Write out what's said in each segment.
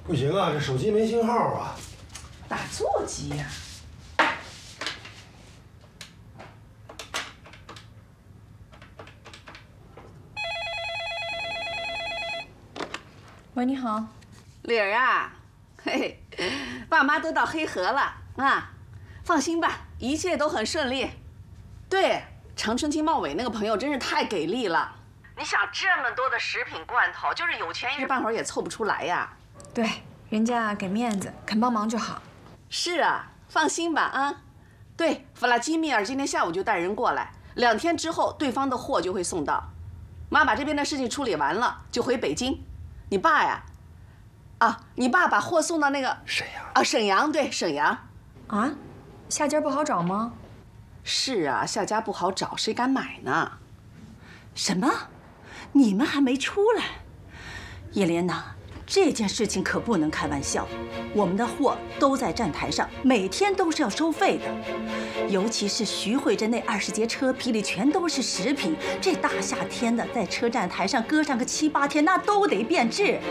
不行啊，这手机没信号啊。 打座机呀。 喂，你好， 丽儿啊，嘿，爸妈都到黑河了啊，放心吧，一切都很顺利。对，长春经贸委那个朋友真是太给力了。你想这么多的食品罐头，就是有钱一时半会儿也凑不出来呀。 对，人家给面子，肯帮忙就好。 是啊，放心吧啊。对，弗拉基米尔今天下午就带人过来，2天之后对方的货就会送到。妈把这边的事情处理完了，就回北京。你爸呀，你爸把货送到那个沈阳啊，沈阳，对，沈阳。 啊，下家不好找吗？ 是啊，下家不好找，谁敢买呢？ 什么？你们还没出来？叶莲娜，这件事情可不能开玩笑。我们的货都在站台上，每天都是要收费的。尤其是徐慧珍那20节车皮里全都是食品，这大夏天的，在车站台上搁上个7、8天，那都得变质。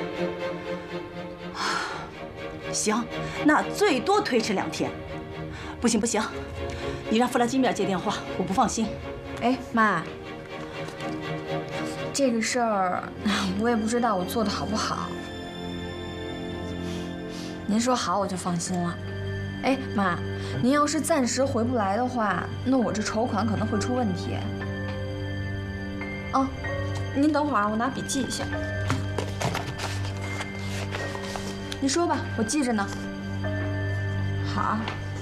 行，那最多推迟2天。不行不行，你让弗拉基米尔接电话，我不放心。 哎，妈，这个事儿我也不知道我做的好不好。您说好我就放心了。哎，妈，您要是暂时回不来的话，那我这筹款可能会出问题。啊，您等会儿啊，我拿笔记一下。您说吧，我记着呢。好，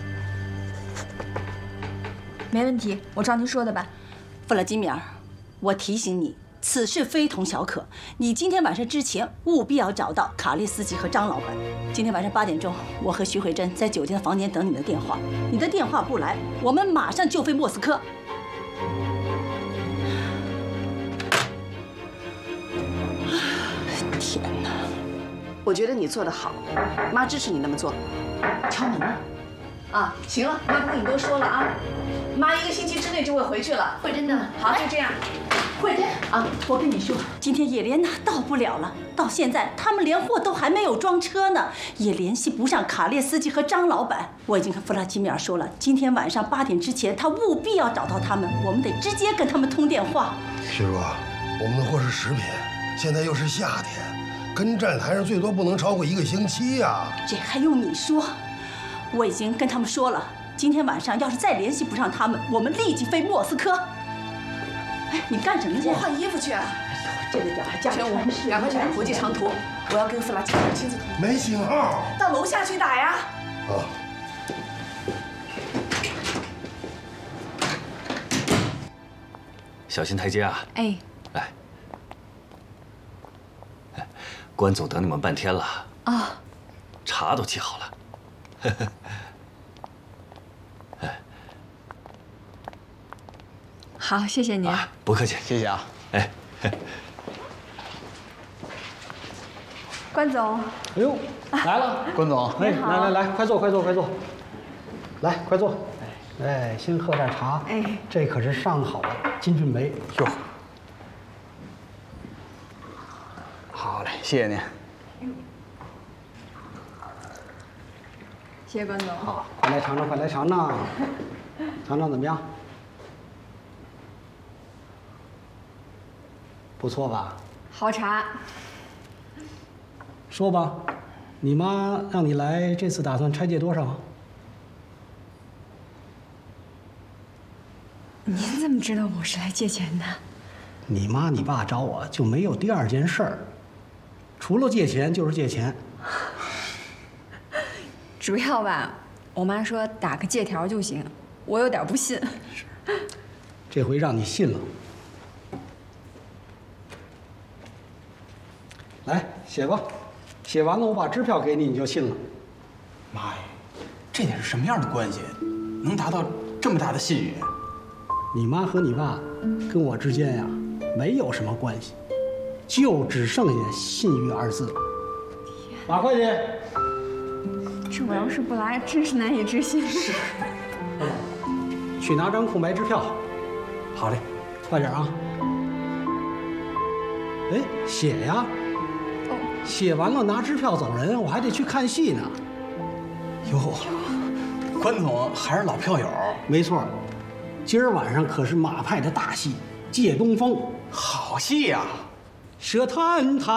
没问题，我照您说的办。 弗拉基米尔，我提醒你，此事非同小可。你今天晚上之前务必要找到卡列斯基和张老板。今天晚上8点钟，我和徐慧珍在酒店的房间等你的电话。你的电话不来，我们马上就飞莫斯科。天哪！ 我觉得你做得好，妈支持你那么做。敲门呢？啊，行了，妈不跟你多说了啊。妈1个星期之内就会回去了。 慧珍呢？ 好，就这样。 慧珍啊，我跟你说，今天叶莲娜到不了了，到现在他们连货都还没有装车呢，也联系不上卡列斯基和张老板。我已经跟弗拉基米尔说了，今天晚上8点之前，他务必要找到他们，我们得直接跟他们通电话。 徐叔，我们的货是食品，现在又是夏天，跟站台上最多不能超过1个星期呀。 这还用你说？我已经跟他们说了，今天晚上要是再联系不上他们，我们立即飞莫斯科。哎，你干什么去？ 我换衣服去啊！ 这个点还加全无2块钱国际长途，我要跟弗拉基米尔亲自通。 没信号。 到楼下去打呀！ 啊。 小心台阶啊！ 哎， 来，关总等你们半天了啊， 茶都沏好了。 好，谢谢您。 不客气， 谢谢啊。 哎， 关总。 哎呦，来了，关总。 哎，来，快坐，快坐，快坐。来，快坐。哎，先喝点茶。 哎， 这可是上好的金骏眉。 哟，好嘞，谢谢您。 谢谢关总。 好，快来尝尝，快来尝尝，尝尝怎么样？不错吧？ 好茶。 说吧，你妈让你来，这次打算拆借多少？ 您怎么知道我是来借钱的？ 你妈你爸找我就没有第2件事儿，除了借钱就是借钱。 主要吧，我妈说打个借条就行，我有点不信。 这回让你信了。来，写吧，写完了我把支票给你，你就信了。 妈呀，这得是什么样的关系，能达到这么大的信誉？ 你妈和你爸跟我之间呀，没有什么关系，就只剩下信誉2字了。马会计， 这我要是不来，真是难以置信。是。 去拿张空白支票。好嘞，快点啊！哎，写呀。 写完了拿支票走人，我还得去看戏呢。 哟，关总还是老票友。 没错，今儿晚上可是马派的大戏《借东风》， 好戏呀！ 舌探探。